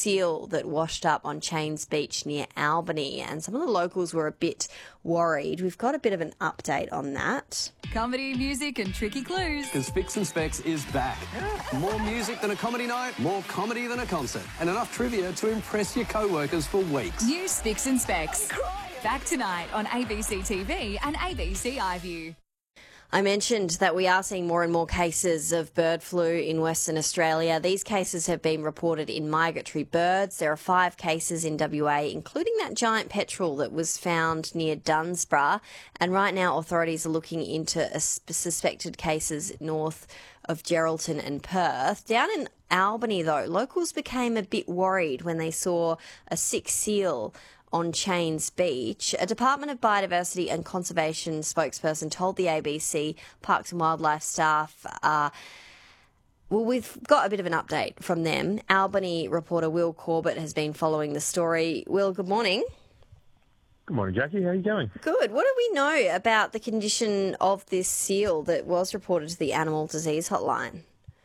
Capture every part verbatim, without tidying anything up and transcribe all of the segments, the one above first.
seal that washed up on Chains Beach near Albany, and some of the locals were a bit worried. We've got a bit of an update on that. Comedy, music and tricky clues. Because Fix and Specs is back. More music than a comedy night, more comedy than a concert, and enough trivia to impress your co-workers for weeks. New Fix and Specs. Back tonight on A B C T V and A B C iView. I mentioned that we are seeing more and more cases of bird flu in Western Australia. These cases have been reported in migratory birds. There are five cases in W A, including that giant petrel that was found near Dunsborough. And right now, authorities are looking into a suspected cases north of Geraldton and Perth. Down in Albany, though, locals became a bit worried when they saw a sick seal on Chains Beach. A Department of Biodiversity and Conservation spokesperson told the A B C Parks and Wildlife staff, uh, well, we've got a bit of an update from them. Albany reporter Will Corbett has been following the story. Will, good morning. Good morning, Jackie. How are you going? Good. What do we know about the condition of this seal that was reported to the Animal Disease Hotline?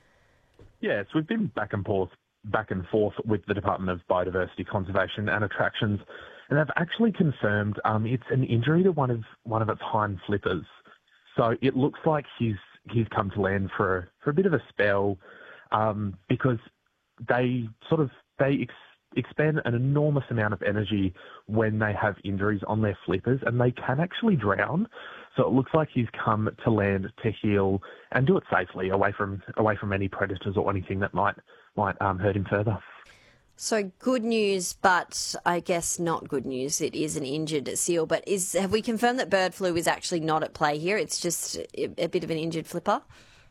Yes, we've been back and forth, back and forth with the Department of Biodiversity, Conservation and Attractions, and they've actually confirmed um, it's an injury to one of one of its hind flippers. So it looks like he's he's come to land for for a bit of a spell um, because they sort of they ex- expend an enormous amount of energy when they have injuries on their flippers, and they can actually drown. So it looks like he's come to land to heal and do it safely, away from away from any predators or anything that might might um, hurt him further. So good news, but I guess not good news. It is an injured seal, but is have we confirmed that bird flu is actually not at play here? It's just a, a bit of an injured flipper?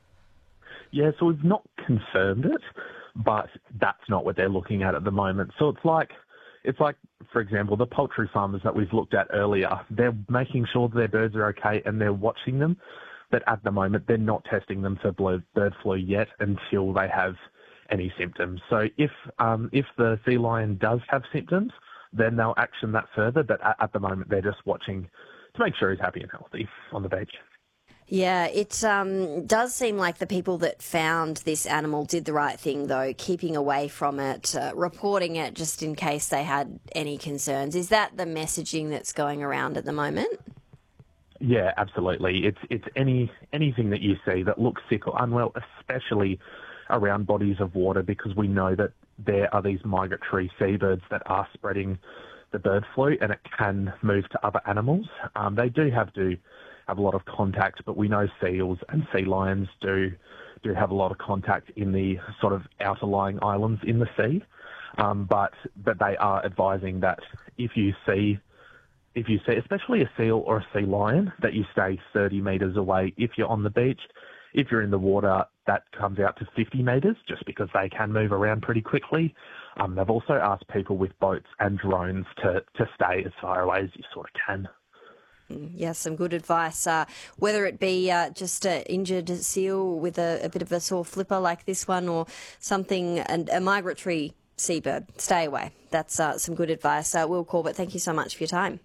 Yeah, so we've not confirmed it, but that's not what they're looking at at the moment. So it's like, it's like, for example, the poultry farmers that we've looked at earlier. They're making sure their birds are okay and they're watching them, but at the moment they're not testing them for bird flu yet until they have any symptoms. So if um, if the sea lion does have symptoms, then they'll action that further. But at, at the moment, they're just watching to make sure he's happy and healthy on the beach. Yeah, it um, does seem like the people that found this animal did the right thing, though, keeping away from it, uh, reporting it just in case they had any concerns. Is that the messaging that's going around at the moment? Yeah, absolutely. It's it's any anything that you see that looks sick or unwell, especially around bodies of water, because we know that there are these migratory seabirds that are spreading the bird flu, and it can move to other animals. Um, they do have to have a lot of contact, but we know seals and sea lions do do have a lot of contact in the sort of outer lying islands in the sea. Um, but but they are advising that if you see if you see, especially a seal or a sea lion, that you stay thirty metres away if you're on the beach. If you're in the water, that comes out to fifty metres, just because they can move around pretty quickly. Um, they've also asked people with boats and drones to, to stay as far away as you sort of can. Yes, some good advice. Uh, whether it be uh, just an injured seal with a, a bit of a sore flipper like this one, or something, and a migratory seabird, stay away. That's uh, some good advice. Uh, Will Corbett, thank you so much for your time.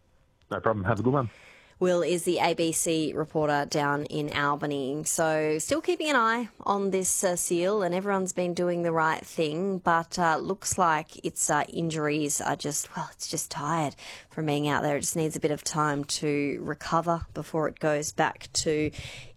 No problem. Have a good one. Will is the A B C reporter down in Albany. So still keeping an eye on this uh, seal, and everyone's been doing the right thing, but uh, looks like its uh, injuries are just, well, it's just tired from being out there. It just needs a bit of time to recover before it goes back to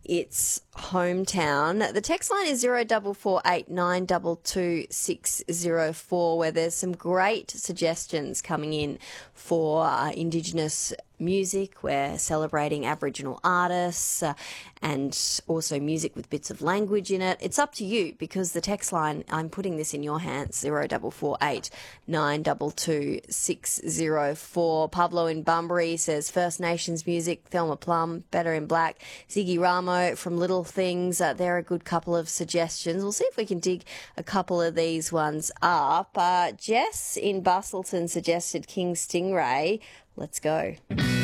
its hometown. The text line is zero double four eight nine double two six zero four, where there's some great suggestions coming in for uh, Indigenous music. We're celebrating Aboriginal artists uh, and also music with bits of language in it. It's up to you, because the text line, I'm putting this in your hands, zero double four eight nine double two six zero four. Pablo in Bunbury says First Nations music, Thelma Plum, Better in Black, Ziggy Ramo from Little Things. Uh, they're a good couple of suggestions. We'll see if we can dig a couple of these ones up. Uh, Jess in Bustleton suggested King Stingray. Let's go.